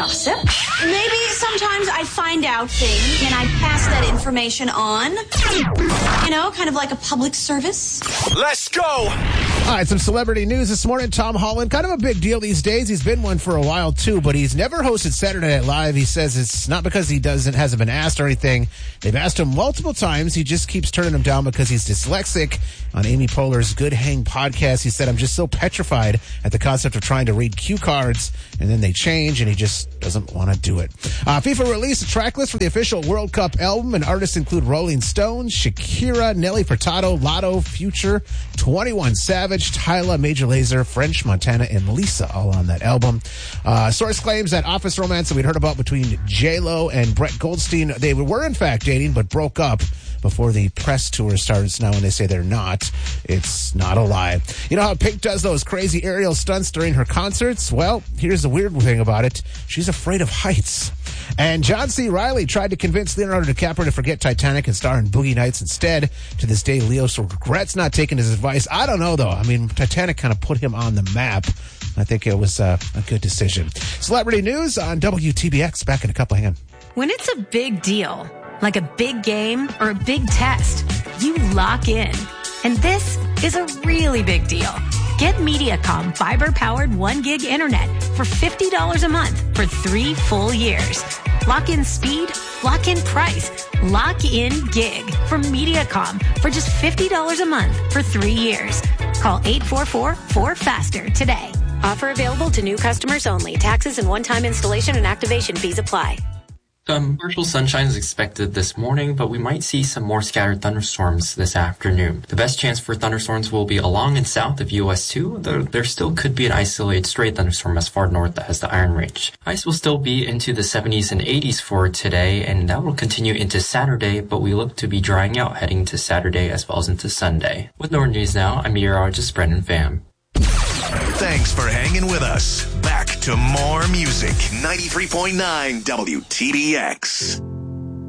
gossip. Maybe sometimes I find out things and I pass that information on. You know, kind of like a public service. Let's go! All right, some celebrity news this morning. Tom Holland, kind of a big deal these days. He's been one for a while, too, but he's never hosted Saturday Night Live. He says it's not because he hasn't been asked or anything. They've asked him multiple times. He just keeps turning them down because he's dyslexic. On Amy Poehler's Good Hang podcast, he said, I'm just so petrified at the concept of trying to read cue cards, and then they change, and he just doesn't want to do it. FIFA released a track list for the official World Cup album, and artists include Rolling Stones, Shakira, Nelly Furtado, Lotto, Future, 21 Savage, Tyla, Major Lazer, French Montana, and Lisa, all on that album. Source claims that office romance that we'd heard about between J-Lo and Brett Goldstein, they were in fact dating, but broke up before the press tour starts. Now when they say they're not, it's not a lie. You know how Pink does those crazy aerial stunts during her concerts? Well, here's the weird thing about it. She's afraid of heights. And John C. Reilly tried to convince Leonardo DiCaprio to forget Titanic and star in Boogie Nights instead. To this day, Leo still regrets not taking his advice. I don't know, though. I mean, Titanic kind of put him on the map. I think it was a good decision. Celebrity news on WTBX. Back in a couple. Hang on. When it's a big deal, like a big game or a big test, you lock in. And this is a really big deal. Get Mediacom fiber-powered 1 gig internet for $50 a month for 3 full years. Lock in speed, lock in price, lock in gig from Mediacom for just $50 a month for 3 years. Call 844-4FASTER today. Offer available to new customers only. Taxes and one-time installation and activation fees apply. Partial sunshine is expected this morning, but we might see some more scattered thunderstorms this afternoon. The best chance for thunderstorms will be along and south of US 2, though there still could be an isolated stray thunderstorm as far north as the Iron Range. Ice will still be into the 70s and 80s for today, and that will continue into Saturday, but we look to be drying out heading to Saturday as well as into Sunday. With Northern News Now, I'm meteorologist Brendan Pham. Thanks for hanging with us. Back to more music. 93.9 WTBX.